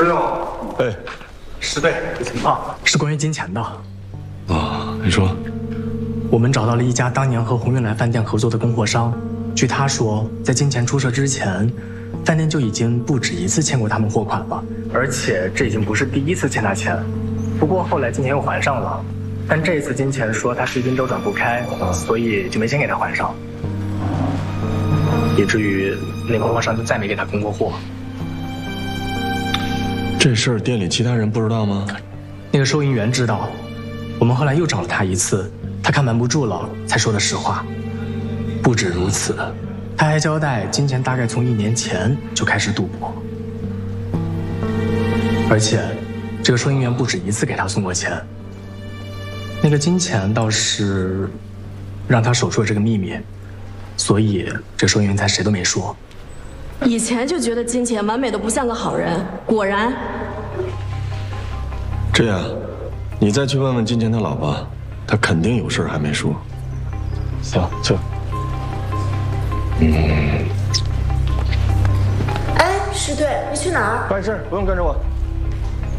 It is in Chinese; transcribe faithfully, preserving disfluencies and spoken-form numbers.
石榴， 哎， 师队，有情况是关于金钱的。 啊，你说。 我们找到了一家当年和鸿运来饭店合作的供货商，据他说，在金钱出售之前，饭店就已经不止一次欠过他们货款了，而且这已经不是第一次欠他钱。不过后来金钱又还上了，但这一次金钱说他资金周转不开，所以就没钱给他还上，以至于那供货商就再没给他供过货。 这事儿店里其他人不知道吗？ 那个收银员知道，我们后来又找了他一次，他看瞒不住了，才说的实话。不止如此，他还交代金钱大概从一年前就开始赌博，而且这个收银员不止一次给他送过钱。那个金钱倒是让他守住了这个秘密，所以这收银员才谁都没说。 以前就觉得金钱完美的不像个好人，果然。 这样，你再去问问金钱他老婆，他肯定有事还没说。 行，去。 嗯。 哎，师队，你去哪儿？ 办事，不用跟着我。